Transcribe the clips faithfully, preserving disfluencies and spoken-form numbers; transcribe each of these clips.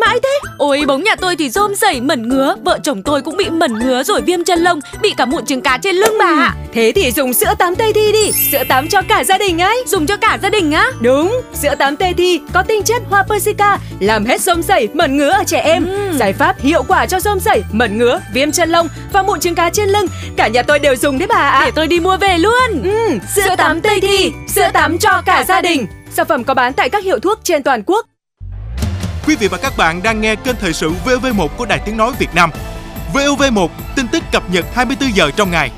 vãi thế. Ôi bóng nhà tôi thì rôm rẩy mẩn ngứa, vợ chồng tôi cũng bị mẩn ngứa rồi viêm chân lông, bị cả mụn trứng cá trên lưng bà ạ. Thế thì dùng sữa tắm Tây Thi đi, sữa tắm cho cả gia đình ấy. Dùng cho cả gia đình á? Đúng, sữa tắm Tây Thi có tinh chất hoa persica, làm hết rôm rẩy mẩn ngứa ở trẻ em. uhm. Giải pháp hiệu quả cho rôm rẩy, mẩn ngứa, viêm chân lông và mụn trứng cá trên lưng. Cả nhà tôi đều dùng đấy bà ạ. Để tôi đi mua về luôn. uhm, Sữa, sữa tắm Tây Thi, sữa tắm cho cả gia đình. Sản phẩm có bán tại các hiệu thuốc trên toàn quốc. Quý vị và các bạn đang nghe kênh thời sự vê o vê một của Đài Tiếng nói Việt Nam. vê o vê một, tin tức cập nhật hai mươi tư giờ trong ngày.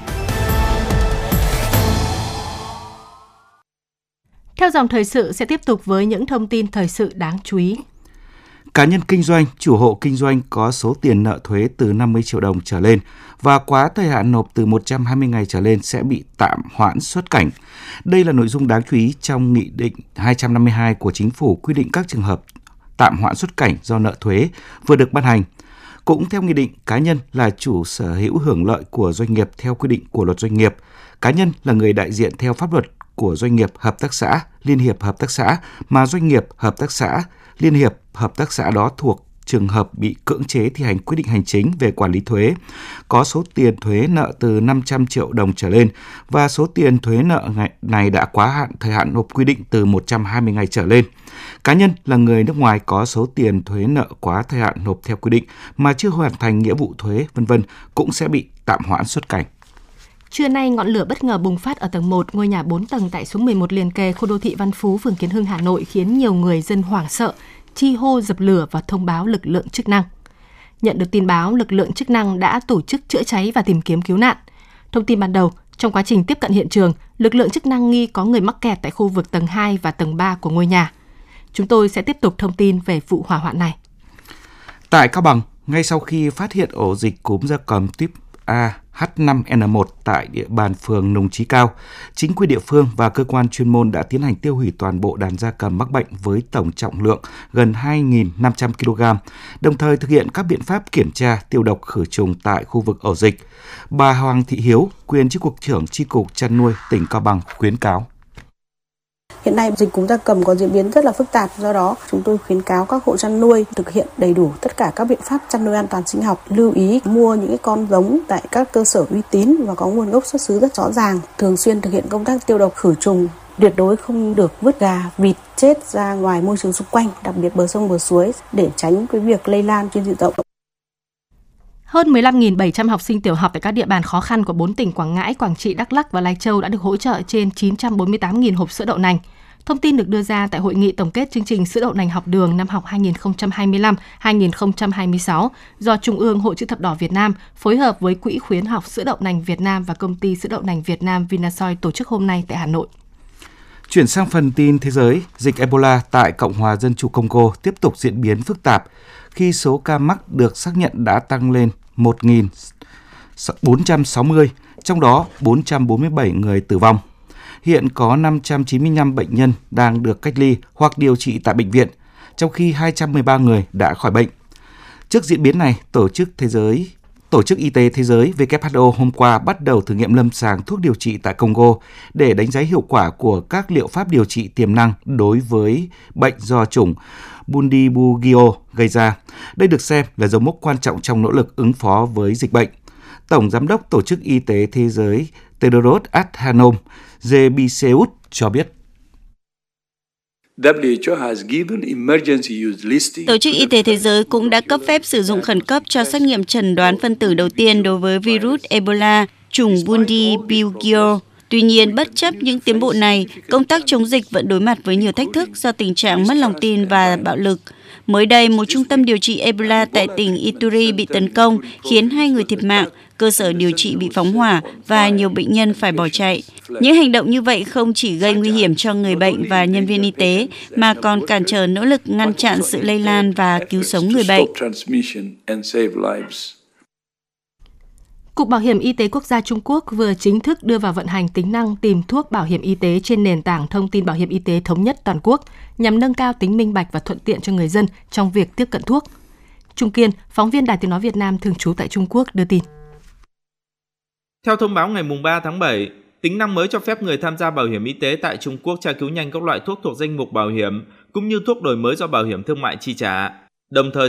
Theo dòng thời sự sẽ tiếp tục với những thông tin thời sự đáng chú ý. Cá nhân kinh doanh, chủ hộ kinh doanh có số tiền nợ thuế từ năm mươi triệu đồng trở lên và quá thời hạn nộp từ một trăm hai mươi ngày trở lên sẽ bị tạm hoãn xuất cảnh. Đây là nội dung đáng chú ý trong Nghị định hai trăm năm mươi hai của Chính phủ quy định các trường hợp tạm hoãn xuất cảnh do nợ thuế vừa được ban hành. Cũng theo nghị định, cá nhân là chủ sở hữu hưởng lợi của doanh nghiệp theo quy định của Luật Doanh nghiệp. Cá nhân là người đại diện theo pháp luật của doanh nghiệp, hợp tác xã, liên hiệp hợp tác xã mà doanh nghiệp, hợp tác xã, liên hiệp hợp tác xã đó thuộc trường hợp bị cưỡng chế thi hành quyết định hành chính về quản lý thuế, có số tiền thuế nợ từ năm trăm triệu đồng trở lên và số tiền thuế nợ này đã quá hạn thời hạn nộp quy định từ một trăm hai mươi ngày trở lên. Cá nhân là người nước ngoài có số tiền thuế nợ quá thời hạn nộp theo quy định mà chưa hoàn thành nghĩa vụ thuế, vân vân cũng sẽ bị tạm hoãn xuất cảnh. Trưa nay, ngọn lửa bất ngờ bùng phát ở tầng một, ngôi nhà bốn tầng tại số mười một liền kề khu đô thị Văn Phú, phường Kiến Hưng, Hà Nội khiến nhiều người dân hoảng sợ, chi hô dập lửa và thông báo lực lượng chức năng. Nhận được tin báo, lực lượng chức năng đã tổ chức chữa cháy và tìm kiếm cứu nạn. Thông tin ban đầu, trong quá trình tiếp cận hiện trường, lực lượng chức năng nghi có người mắc kẹt tại khu vực tầng hai và tầng ba của ngôi nhà. Chúng tôi sẽ tiếp tục thông tin về vụ hỏa hoạn này. Tại Cao Bằng, ngay sau khi phát hiện ổ dịch cúm gia cầm tuyếp A H năm N một tại địa bàn phường Nùng Chí Cao, chính quyền địa phương và cơ quan chuyên môn đã tiến hành tiêu hủy toàn bộ đàn gia cầm mắc bệnh với tổng trọng lượng gần hai nghìn năm trăm ki lô gam, đồng thời thực hiện các biện pháp kiểm tra, tiêu độc khử trùng tại khu vực ổ dịch. Bà Hoàng Thị Hiếu, quyền chi cục trưởng chi cục chăn nuôi tỉnh Cao Bằng khuyến cáo. Hiện nay dịch cúm gia cầm có diễn biến rất là phức tạp, do đó chúng tôi khuyến cáo các hộ chăn nuôi thực hiện đầy đủ tất cả các biện pháp chăn nuôi an toàn sinh học, lưu ý mua những con giống tại các cơ sở uy tín và có nguồn gốc xuất xứ rất rõ ràng, thường xuyên thực hiện công tác tiêu độc khử trùng, tuyệt đối không được vứt gà, vịt chết ra ngoài môi trường xung quanh, đặc biệt bờ sông bờ suối để tránh cái việc lây lan trên diện rộng. Hơn mười lăm nghìn bảy trăm học sinh tiểu học tại các địa bàn khó khăn của bốn tỉnh Quảng Ngãi, Quảng Trị, Đắk Lắk và Lai Châu đã được hỗ trợ trên chín trăm bốn mươi tám nghìn hộp sữa đậu nành. Thông tin được đưa ra tại hội nghị tổng kết chương trình sữa đậu nành học đường năm học hai nghìn không trăm hai mươi lăm hai nghìn không trăm hai mươi sáu do Trung ương Hội Chữ thập đỏ Việt Nam phối hợp với Quỹ khuyến học sữa đậu nành Việt Nam và công ty sữa đậu nành Việt Nam Vinasoy tổ chức hôm nay tại Hà Nội. Chuyển sang phần tin thế giới, dịch Ebola tại Cộng hòa Dân chủ Congo tiếp tục diễn biến phức tạp khi số ca mắc được xác nhận đã tăng lên một nghìn bốn trăm sáu mươi, trong đó bốn trăm bốn mươi bảy người tử vong. Hiện có năm trăm chín mươi lăm bệnh nhân đang được cách ly hoặc điều trị tại bệnh viện, trong khi hai trăm mười ba người đã khỏi bệnh. Trước diễn biến này, Tổ chức Thế giới Tổ chức Y tế Thế giới W H O hôm qua bắt đầu thử nghiệm lâm sàng thuốc điều trị tại Congo để đánh giá hiệu quả của các liệu pháp điều trị tiềm năng đối với bệnh do chủng Bundibugyo gây ra. Đây được xem là dấu mốc quan trọng trong nỗ lực ứng phó với dịch bệnh. Tổng Giám đốc Tổ chức Y tế Thế giới Tedros Adhanom Ghebreyesus cho biết. Tổ chức Y tế Thế giới cũng đã cấp phép sử dụng khẩn cấp cho xét nghiệm chẩn đoán phân tử đầu tiên đối với virus Ebola chủng Bundibugyo. Tuy nhiên, bất chấp những tiến bộ này, công tác chống dịch vẫn đối mặt với nhiều thách thức do tình trạng mất lòng tin và bạo lực. Mới đây, một trung tâm điều trị Ebola tại tỉnh Ituri bị tấn công, khiến hai người thiệt mạng, cơ sở điều trị bị phóng hỏa và nhiều bệnh nhân phải bỏ chạy. Những hành động như vậy không chỉ gây nguy hiểm cho người bệnh và nhân viên y tế, mà còn cản trở nỗ lực ngăn chặn sự lây lan và cứu sống người bệnh. Cục Bảo hiểm Y tế Quốc gia Trung Quốc vừa chính thức đưa vào vận hành tính năng tìm thuốc bảo hiểm y tế trên nền tảng thông tin bảo hiểm y tế thống nhất toàn quốc nhằm nâng cao tính minh bạch và thuận tiện cho người dân trong việc tiếp cận thuốc. Trung Kiên, phóng viên Đài Tiếng nói Việt Nam thường trú tại Trung Quốc đưa tin. Theo thông báo ngày ba tháng bảy, tính năng mới cho phép người tham gia bảo hiểm y tế tại Trung Quốc tra cứu nhanh các loại thuốc thuộc danh mục bảo hiểm cũng như thuốc đổi mới do bảo hiểm thương mại chi trả, đồng thời